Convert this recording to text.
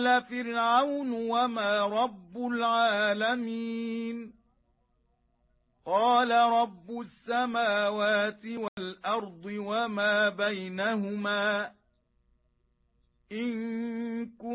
فرعون وما رب العالمين قال رب السماوات والأرض وما بينهما إن